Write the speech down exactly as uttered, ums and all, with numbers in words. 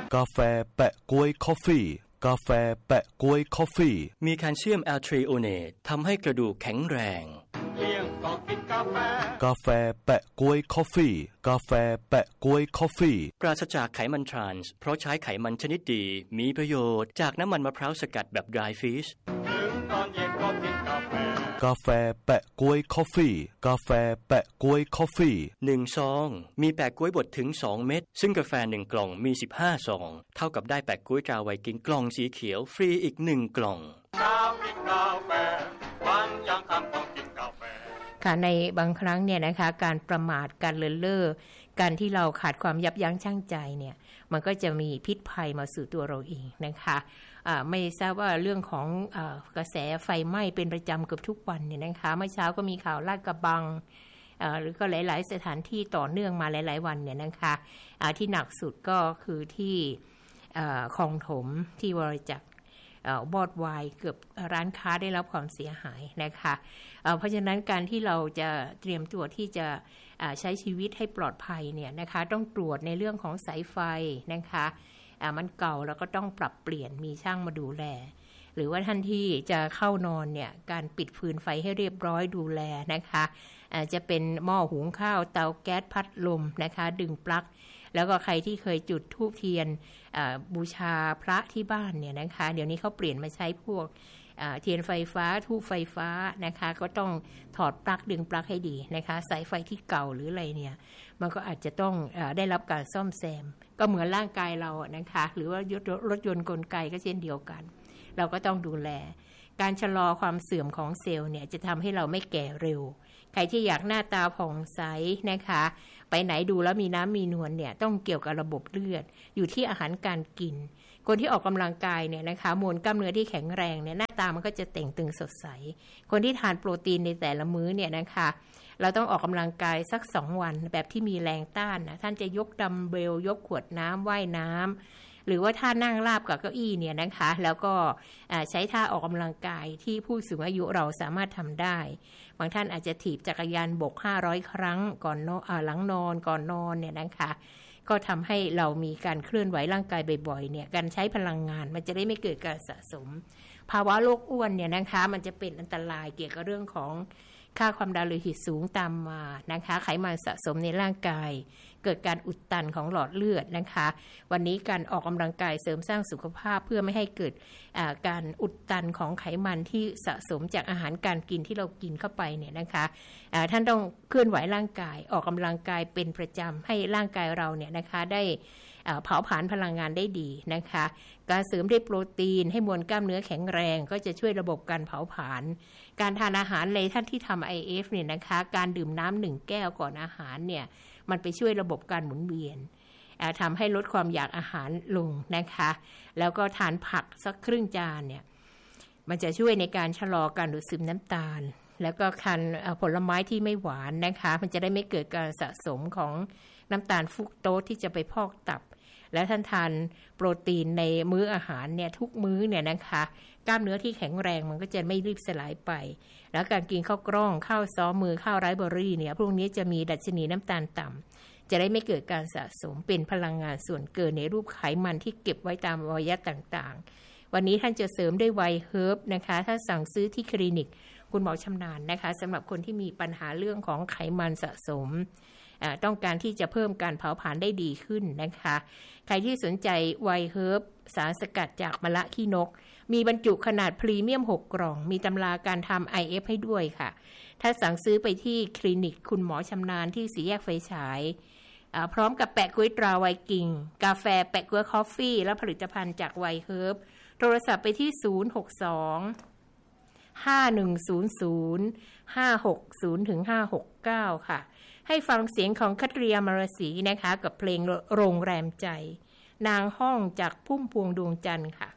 กาแฟแปะก๊วยคอฟฟี่กาแฟแปะก๊วยคอฟฟี่มีแคลเซียมแอลทริโอเนตทำให้กระดูกแข็งแรงเลี้ยงก็กินกาแฟกาแฟแปะก๊วยคอฟฟี่กาแฟแปะก๊วยคอฟฟี่ปราศจากไขมันทรานส์เพราะใช้ไขมันชนิดดีมีประโยชน์จากน้ำมันมะพร้าวสกัดแบบ dry fish ถึงตอนเย็นก็กินกาแฟกาแฟแปะก๊วยคอฟฟี่กาแฟแปะก๊วยคอฟฟี่หนึ่งซองมีแปะก๊วยบดถึงสองเม็ดซึ่งกาแฟหนึ่งกล่องมีสิบห้าซองเท่ากับได้แปะก๊วยตราไวกิ้งกล่องสีเขียวฟรีอีกหนึ่งกล่องเช้ากินกาแฟวันยังค่ำต้องกินกาแฟค่ะในบางครั้งเนี่ยนะคะการประมาทการเลินเล่อการที่เราขาดความยับยั้งชั่งใจเนี่ยมันก็จะมีพิษภัยมาสู่ตัวเราเองนะคะะไม่ทราบว่าเรื่องของเอ่อกระแสไฟไหม้เป็นประจำเกือบทุกวันเนี่ยนะคะเมื่อเช้าก็มีข่าวลาดกระบังหรือก็หลายๆสถานที่ต่อเนื่องมาหลายๆวันเนี่ยนะคะะที่หนักสุดก็คือที่คลองถมที่วรจักรบอดวายเกือบร้านค้าได้รับความเสียหายนะคะเพราะฉะนั้นการที่เราจะเตรียมตัวที่จะใช้ชีวิตให้ปลอดภัยเนี่ยนะคะต้องตรวจในเรื่องของสายไฟนะคะมันเก่าแล้วก็ต้องปรับเปลี่ยนมีช่างมาดูแลหรือว่าท่านที่จะเข้านอนเนี่ยการปิดฟืนไฟให้เรียบร้อยดูแลนะคะจะเป็นหม้อหุงข้าวเตาแก๊สพัดลมนะคะดึงปลั๊กแล้วก็ใครที่เคยจุดธูปเทียนบูชาพระที่บ้านเนี่ยนะคะเดี๋ยวนี้เขาเปลี่ยนมาใช้พวกเทียนไฟฟ้าธูปไฟฟ้านะคะก็ต้องถอดปลั๊กดึงปลั๊กให้ดีนะคะสายไฟที่เก่าหรืออะไรเนี่ยมันก็อาจจะต้องได้รับการซ่อมแซมก็เหมือนร่างกายเรานะคะหรือว่ารถยนต์กลไกก็เช่นเดียวกันเราก็ต้องดูแลการชะลอความเสื่อมของเซลล์เนี่ยจะทำให้เราไม่แก่เร็วใครที่อยากหน้าตาผ่องใสนะคะไปไหนดูแล้วมีน้ำมีนวลเนี่ยต้องเกี่ยวกับระบบเลือดอยู่ที่อาหารการกินคนที่ออกกำลังกายเนี่ยนะคะมวลกล้ามเนื้อที่แข็งแรงเนี่ยหน้าตามันก็จะเต่งตึงสดใสคนที่ทานโปรตีนในแต่ละมื้อเนี่ยนะคะเราต้องออกกำลังกายสักสองวันแบบที่มีแรงต้านนะท่านจะยกดัมเบลยกขวดน้ำว่ายน้ำหรือว่าท่านั่งราบกับเก้าอี้เนี่ยนะคะแล้วก็ใช้ท่าออกกำลังกายที่ผู้สูงอายุเราสามารถทำได้บางท่านอาจจะถีบจักรยานบกห้าร้อยครั้งก่อนนอนหลังนอนก่อนนอนเนี่ยนะคะก็ทำให้เรามีการเคลื่อนไหวร่างกายบ่อยๆเนี่ยการใช้พลังงานมันจะได้ไม่เกิดการสะสมภาวะโรคอ้วนเนี่ยนะคะมันจะเป็นอันตรายเกี่ยวกับเรื่องของค่าความดันโลหิตสูงตามมานะคะไขมันสะสมในร่างกายเกิดการอุดตันของหลอดเลือดนะคะวันนี้การออกกำลังกายเสริมสร้างสุขภาพเพื่อไม่ให้เกิดการอุดตันของไขมันที่สะสมจากอาหารการกินที่เรากินเข้าไปเนี่ยนะคะท่านต้องเคลื่อนไหวร่างกายออกกำลังกายเป็นประจำให้ร่างกายเราเนี่ยนะคะได้เผาผลาญพลังงานได้ดีนะคะการเสริมด้วยโปรตีนให้มวลกล้ามเนื้อแข็งแรงก็จะช่วยระบบการเผาผลาญการทานอาหารเลยท่านที่ทำ ไอ เอฟ เนี่ยนะคะการดื่มน้ำหนึ่งแก้วก่อนอาหารเนี่ยมันไปช่วยระบบการหมุนเวียนทำให้ลดความอยากอาหารลงนะคะแล้วก็ทานผักสักครึ่งจานเนี่ยมันจะช่วยในการชะลอการดูดซึมน้ำตาลแล้วก็ทานผลไม้ที่ไม่หวานนะคะมันจะได้ไม่เกิดการสะสมของน้ำตาลฟรุกโตสที่จะไปพอกตับและท่านทานโปรตีนในมื้ออาหารเนี่ยทุกมื้อเนี่ยนะคะกล้ามเนื้อที่แข็งแรงมันก็จะไม่รีบสลายไปแล้วการกินข้าวกล้องข้าวซ้อมมือข้าวไรซ์เบอร์รี่เนี่ยพวกนี้จะมีดัชนีน้ำตาลต่ำจะได้ไม่เกิดการสะสมเป็นพลังงานส่วนเกินในรูปไขมันที่เก็บไว้ตามอวัยวะต่างๆวันนี้ท่านจะเสริมด้วยไวเฮิร์บนะคะถ้าสั่งซื้อที่คลินิกคุณหมอชำนาญนะคะสำหรับคนที่มีปัญหาเรื่องของไขมันสะสมต้องการที่จะเพิ่มการเผาผลาญได้ดีขึ้นนะคะใครที่สนใจไวเฮิร์บสารสกัดจากมะละขี้นกมีบรรจุขนาดพรีเมียมหกกล่องมีตำราการทำ ไอ เอฟ ให้ด้วยค่ะถ้าสั่งซื้อไปที่คลินิกคุณหมอชำนาญที่สี่แยกไฟฉายพร้อมกับแปะก๊วยตราไวกิ้งกาแฟแปะก๊วยคอฟฟี่และผลิตภัณฑ์จากไวเฮิร์บโทรศัพท์ไปที่ศูนย์ หก สอง ห้า หนึ่ง ศูนย์ ศูนย์ ห้า หก ศูนย์ ถึง ห้า หก เก้าค่ะให้ฟังเสียงของคัตเรียมารสีนะคะกับเพลงโรงแรมใจนางห้องจากพุ่มพวงดวงจันทร์ค่ะ